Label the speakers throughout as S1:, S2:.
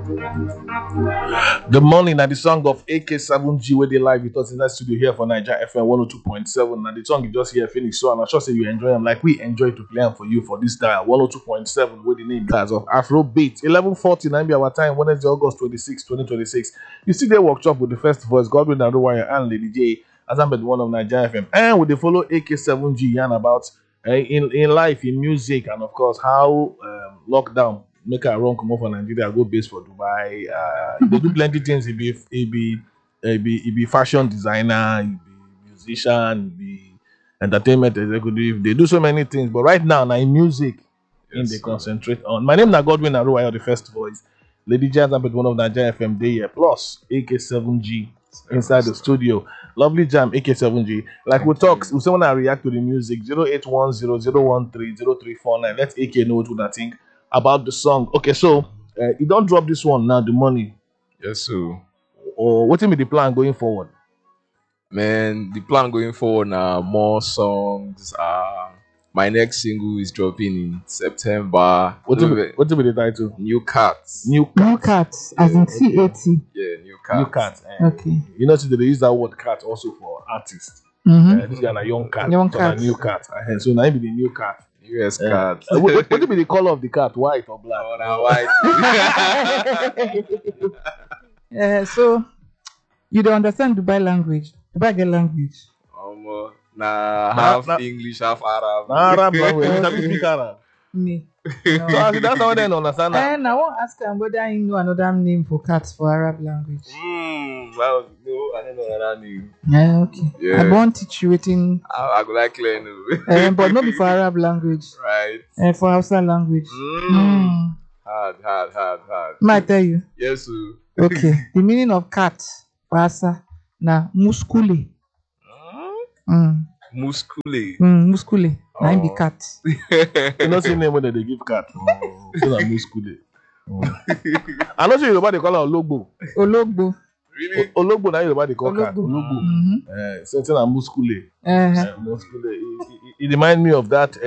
S1: The morning at the song of AK7G where they live with us in that studio here for Niger FM 102.7. And the song you just hear Phoenix. So I'm sure say you enjoy them like we enjoy to play them for you for this dial 102.7 with the name guys of Afro Beat. 11:49 be our time, Wednesday, August 26, 2026. You see their workshop with the first voice, Godwin Adewale and Lady J, as I'm one of Niger FM. And with the follow AK7G yarn about in life, in music, and of course how lockdown make a run come off for Nigeria, go base for Dubai. They do plenty things. He be fashion designer, he be musician, he be entertainment executive. They do so many things. But right now, in music, they concentrate on. My name is Godwin Aruwaya, the first voice. Lady Jazz, I'm one of Nigeria FM Day here, plus AK7G inside the studio. Lovely jam, AK7G. Like we talk, if someone I react to the music, 0810-013-0349. Let AK know what I think about the song. Okay, so you don't drop this one now, the money.
S2: Yes, sir.
S1: Or what will be the plan going forward?
S2: Man, the plan going forward now, more songs. My next single is dropping in September.
S1: What will be the title?
S2: New Cats.
S3: New Cats, as in CAT.
S2: Yeah, New Cats.
S1: New Cat.
S3: Okay.
S1: You know, they use that word cat also for artists. This guy a young cat.
S3: Young
S1: so
S3: cat.
S1: A new cat. So now it be the new cat.
S2: US Cat.
S1: What will be the color of the cat? White or black?
S2: Oh, now white.
S3: So you don't understand Dubai language, Dubai girl language.
S2: Half English, half Arab.
S1: Arab language. You sabi speak Arab.
S3: Me.
S1: So that's how they understand that.
S3: And I won't ask him whether he know another name for cats for Arab language.
S2: Well, no, I don't know another name.
S3: Yeah, okay.
S2: Yeah.
S3: I won't teach you waiting.
S2: I go like clear no.
S3: But not for Arab language.
S2: Right.
S3: For Hausa language.
S2: Hard.
S3: Might tell you.
S2: Yes, sir.
S3: Okay. The meaning of cat for Hausa na muskule.
S2: Muscule.
S3: Muskule. Na him be cat.
S1: You know, see name when they give cat. So na muscular. I know say Yoruba they call it Ologbo.
S3: Ologbo.
S2: Really?
S1: Ologbo na Yoruba they call cat.
S3: Ologbo.
S1: Ologbo. Something na muscular. Muscular. It remind me of that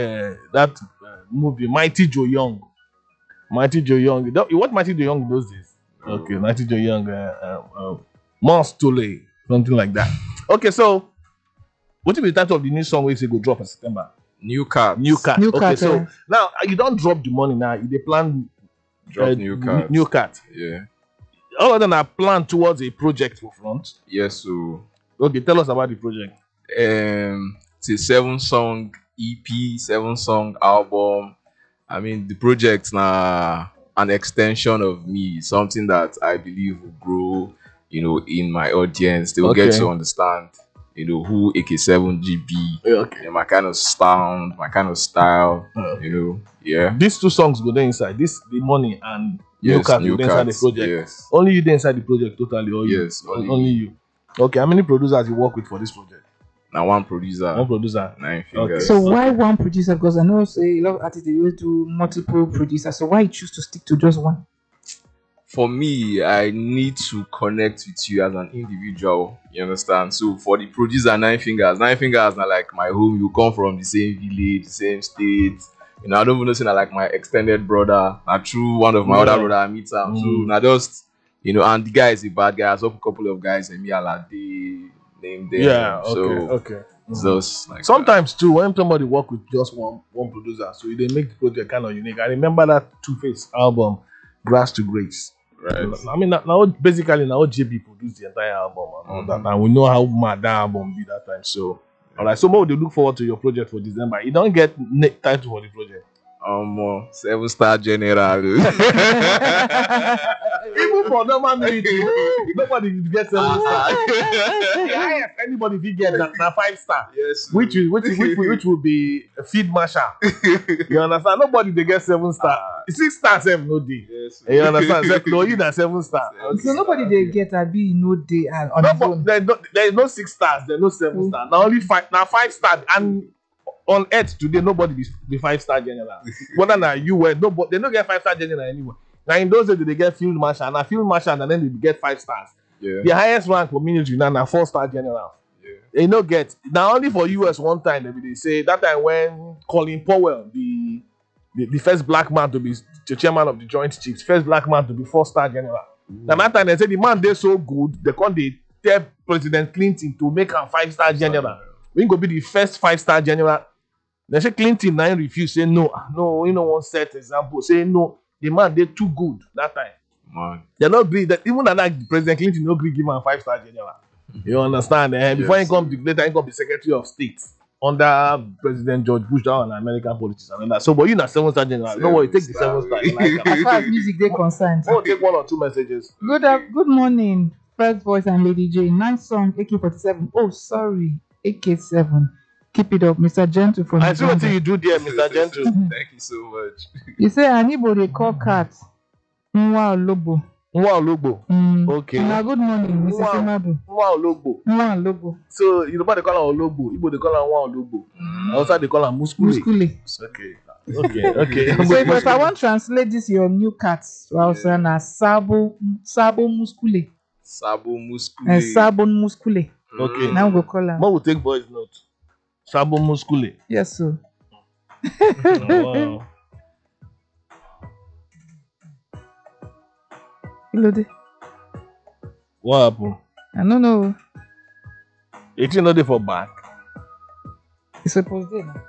S1: movie Mighty Joe Young. Mighty Joe Young. You watch Mighty Joe Young in those days? Okay, Mighty Joe Young. Monstole, something like that. Okay, so what will be the title of the new song we say go drop in September?
S2: New Cat.
S3: New
S1: Okay,
S3: Cat,
S1: so now you don't drop the money now. You dey plan
S2: Drop New Cat.
S1: New Cat.
S2: Yeah.
S1: All of them are planned towards a project for front.
S2: Yes, so
S1: Okay, tell us about the project.
S2: it's a 7-song EP, 7-song album. I mean, the project now an extension of me, something that I believe will grow, in my audience. They will get
S1: Okay.
S2: to understand, who AK7GB,
S1: Okay.
S2: my kind of sound, my kind of style, yeah.
S1: These two songs go there inside. The money and New
S2: Yes,
S1: Cat
S2: New
S1: go there inside the
S2: Cat,
S1: project.
S2: yes.
S1: Only you there inside the project totally. Or you?
S2: Yes, only
S1: only you. Okay, how many producers you work with for this project?
S2: Now one producer,
S1: One producer.
S2: 9 fingers.
S3: So why one producer? Because I know say a lot of artists they always do multiple producers. So why you choose to stick to just one?
S2: For me, I need to connect with you as an individual. You understand? So for the producer, 9 fingers are like my home. You come from the same village, the same state. I don't even know say na like my extended brother. Through one of my other brother, I meet him. So now just and the guy is a bad guy. I saw a couple of guys and me Alade name them.
S1: Yeah. Okay.
S2: So
S1: Okay.
S2: it's just like
S1: Sometimes too, when somebody work with just one producer, so they make the project kind of unique. I remember that Two-Face album, Grass to Grace.
S2: right.
S1: I mean, now basically now JB produced the entire album and all that, and we know how mad that album be that time. So, all right. So, more they look forward to your project for December. You don't get title for the project.
S2: 7-star general.
S1: Even for normal military, nobody gets 7 star. The highest anybody will get na 5 star.
S2: Yes.
S1: Which will be a field marshal. You understand? Nobody they get 7 star. 6 stars have no day.
S2: Yes.
S1: You understand? So no, you na 7 star.
S3: So nobody they get a be no day on
S1: No,
S3: his own.
S1: but there is no 6 stars. There is no 7 star. Now only 5. Now 5 stars and. On earth today, nobody be 5-star general. Whether na you were nobody, they don't get 5-star general anymore. Now in those days they get field marshal, and field marshal, and then they get 5 stars.
S2: Yeah.
S1: The highest rank for military now na 4-star general.
S2: Yeah.
S1: They no get now only for US one time they say that time when Colin Powell, the the first black man to be the chairman of the Joint Chiefs, first black man to be 4-star general. Now that time they say the man they so good, they come they tell President Clinton to make a 5-star general. We go be the first 5-star general. They say Clinton now refuse, say no, you know one set example, say no, the man they too good that time.
S2: Man.
S1: They not agree that even that President Clinton no agree give him a 5-star general. You understand? Before he come later, he come be Secretary of State under President George Bush down on American politics and all that. So, but you not 7-star general. No worry, take the 7-star. You like
S3: As far as music they concerned.
S1: oh, take 1 or 2 messages.
S3: Good morning, First Voice and Lady J. Nice song, AK-47. Oh, sorry, AK-7. Keep it up, Mr. Gentle from
S1: I see what
S3: Uganda.
S1: you do there, Mr. Gentle.
S2: Thank you so much.
S3: You say Anibo they call cat. Nwa Lobo.
S1: Wow, Lobo. Okay.
S3: Now, good morning, Mr.
S1: Wow.
S3: Simado.
S1: Wow, Lobo.
S3: Nwa Lobo.
S1: So, you know what they call him Lobo. Igbo they call him Wow Lobo. Outside they call him Muskule.
S3: Muskule.
S1: Okay.
S3: So if I want to translate this your new cat, I'll say na Sabo Muskule.
S2: Sabo Muskule.
S3: Sabo Muskule.
S1: Okay.
S3: Now we go call him.
S1: More will take voice note. Sabo Muskule.
S3: Yes, sir.
S1: Wow.
S3: Hello there.
S1: What happened?
S3: I don't know.
S1: It's not there for back.
S3: It's supposed to be.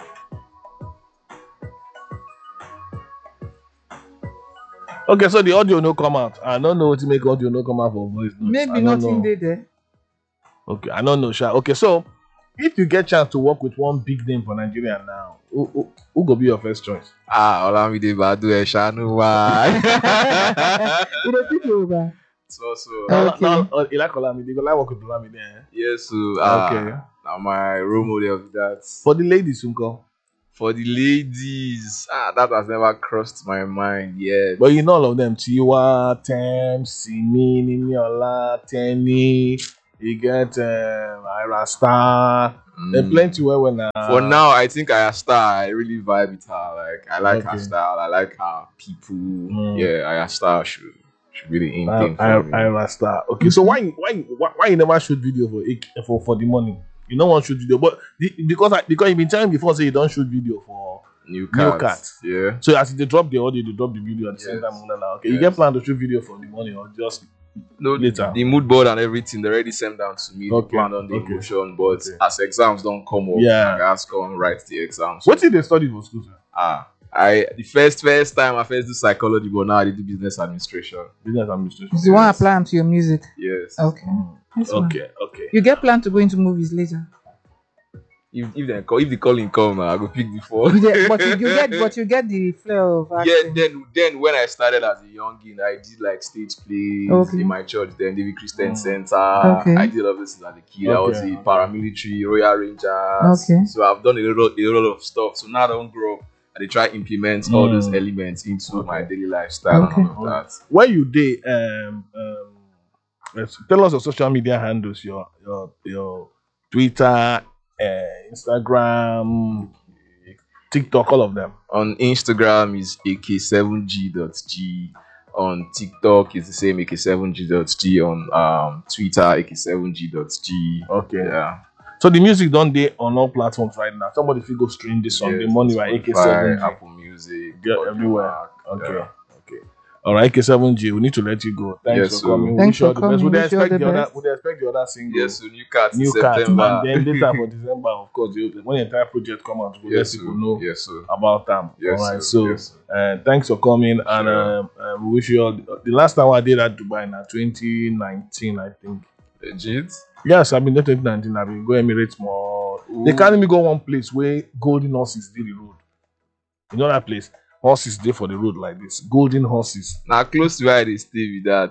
S1: Okay, so the audio no come out. I don't know what to make audio no come out for voice notes.
S3: Maybe
S1: I don't
S3: nothing
S1: know.
S3: there.
S1: Okay, I don't know, Sha. Okay, so if you get chance to work with one big name for Nigeria now, who go be your first choice?
S2: Olamide Badu Eshanuwa.
S3: You don't think over.
S2: So.
S3: Okay.
S1: You like Olamide? You like work with Olamide?
S2: Yes, so.
S1: Okay.
S2: Now my role model of that.
S1: For the ladies, Uncle.
S2: For the ladies, that has never crossed my mind yet.
S1: But you know all of them. Tiwa, Tem, Simi, Niniola, Tenny. You get Ira Star. There's plenty where now.
S2: For now, I think Aya Star, I really vibe with her. Like I like her
S1: Okay.
S2: style. I like her people. Yeah, Aya Star should be the in thing for me.
S1: Ira Star. Okay, so why you never shoot video for the money? You don't want to shoot video, but because you've been telling me before, say you don't shoot video for
S2: New
S1: Cat.
S2: cats. Yeah.
S1: So as they drop the audio, they drop the video at the same time. Okay, you
S2: Yes.
S1: get plan to shoot video for the money or just
S2: No,
S1: later?
S2: the mood board and everything, they already sent down to me.
S1: Okay,
S2: They planned on the
S1: okay,
S2: emotion, but
S1: okay.
S2: as exams don't come up,
S1: Yeah.
S2: I ask come write the exams.
S1: What did they study for school, sir?
S2: The first time I first do psychology, but now I do business administration.
S1: Business administration.
S3: You want to apply them to your music?
S2: Yes.
S3: Okay. That's fine.
S1: Okay.
S3: You get plan to go into movies later.
S2: If the calling come, I go pick the phone.
S3: But you get the flair of
S2: Yeah,
S3: acting.
S2: then when I started as a youngin, I did like stage plays
S3: Okay.
S2: in my church, then David Christian Center.
S3: Okay.
S2: I did all this as a kid. I was
S1: Okay.
S2: a paramilitary, Royal Rangers.
S3: Okay.
S2: So I've done a lot of stuff. So now I don't grow up. I dey try implement all those elements into my daily lifestyle
S3: Okay.
S2: and all of that.
S1: Where you dey? Tell us your social media handles. Your Twitter, Instagram, TikTok, all of them.
S2: On Instagram is ak7g.g. On TikTok is the same ak7g.g. On Twitter ak7g.g.
S1: Okay.
S2: Yeah.
S1: So the music don't dey on all platforms right now. Somebody feel go stream this song. The money by
S2: Spotify,
S1: AK7G.
S2: Apple Music,
S1: Yeah,
S2: Spotify,
S1: everywhere. Okay.
S2: yeah.
S1: Okay. All right, AK7G. We need to let you go. Thanks
S2: Yes,
S1: for coming.
S3: Thanks
S1: Wish you all
S3: for
S1: the best.
S3: coming.
S1: Would they
S3: Wish you all
S1: expect
S3: the
S1: the other?
S3: best.
S1: Would they expect the other single?
S2: Yes, so New Cat in
S1: New Cat,
S2: September.
S1: and then later for December, of course, when the entire project come out, we'll
S2: Yes,
S1: let people
S2: sir.
S1: know
S2: Yes, sir.
S1: about them.
S2: Yes,
S1: all right,
S2: sir.
S1: so
S2: Yes,
S1: thanks for coming, and
S2: Sure.
S1: we wish you all. The last time I did at Dubai in 2019, I think.
S2: Legit.
S1: Yes, I've been there 2019. I've been go Emirates more. They carry me go one place where golden horses did the road. You know that place? Horses there for the road like this. Golden horses.
S2: Now close to where they stay with that.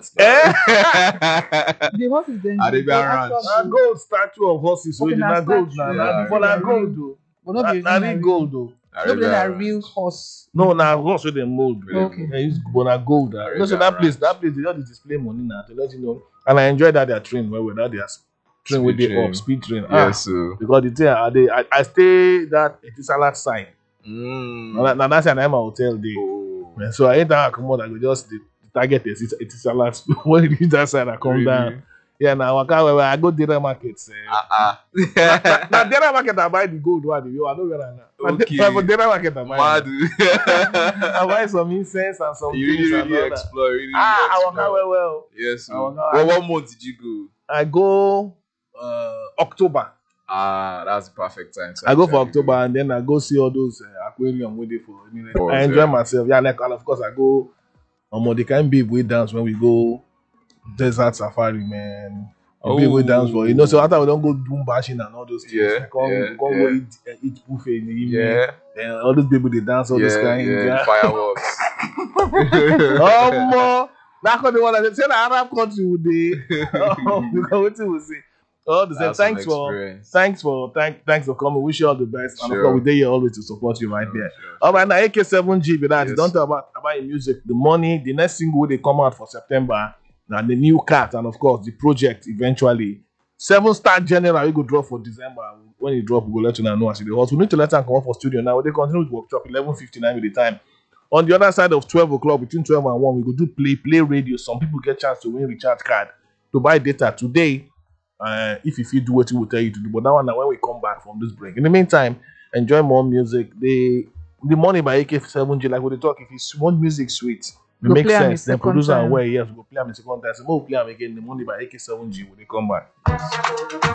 S3: The horse is then.
S2: Arabian Ranch.
S1: Na gold statue of horses.
S3: Okay,
S1: So
S3: na
S1: na gold
S3: statue.
S1: na.
S2: Yeah.
S1: Before na gold though.
S3: But not be
S1: Na real gold though.
S3: Nobody a real horse.
S1: No, na horse wey dem mold.
S3: Okay.
S1: Yeah, use but na gold. You know, so that place they just display money now to let you know. And I enjoy that their train well, that their train with
S2: Speed
S1: the
S2: train.
S1: up speed train.
S2: Yes, sir.
S1: Because the thing I stay that Etisalat side. Now that's an Emma hotel day.
S2: Oh.
S1: So I enter I come out, I go just the target is Etisalat. When you reach that side, I come
S2: Really?
S1: down. Yeah, now I go Dera market. Now Dera market I buy the gold one. I know where I now.
S2: Okay.
S1: For Dera market I buy.
S2: Mad.
S1: I buy some incense and some
S2: You
S1: things
S2: really,
S1: and
S2: really
S1: all that.
S2: explore. Really,
S1: I
S2: explore.
S1: waka well.
S2: Yes.
S1: I
S2: So.
S1: waka-
S2: What month did you go?
S1: I go October.
S2: That's the perfect time. To
S1: I go for
S2: actually
S1: October and then I go see all those aquarium waiting for. I mean,
S2: Course,
S1: I enjoy
S2: yeah.
S1: myself. Yeah, like and of course I go. The kind babe we dance when we go desert safari, man. The babe we dance for. So after we don't go doom bashing and all those things,
S2: Yeah,
S1: we can't go eat buffet in the evening.
S2: Yeah.
S1: Then all those people they dance all this kind.
S2: Yeah. Fireworks.
S1: That country one I say the Arab country would they because what we say. All the same.
S2: That's an experience.
S1: Thanks for coming. Wish you all the best. And of
S2: Sure.
S1: course, we're there always to support you right there.
S2: Sure.
S1: All right, now AK7G, but that
S2: Yes.
S1: don't talk about your music. The money, the next single they come out for September, and the new cat, and of course the project eventually. 7-star general we go drop for December. When it drop, we go let you know as it was. We need to let them come up for studio now. They continue with workshop 11:59 with the time. On the other side of 12 o'clock, between 12 and 1, we go do play radio. Some people get chance to win recharge card to buy data today. If you do what we will tell you to do. But that one now when we come back from this break. In the meantime, enjoy more music. The money by AK7G, like what they talk, if you want music sweet, it
S3: Go
S1: makes
S3: play am a
S1: sense. Then
S3: second
S1: producer
S3: time.
S1: aware, yes, go play them a second time. So we'll play them again. The money by AK7G when they come back.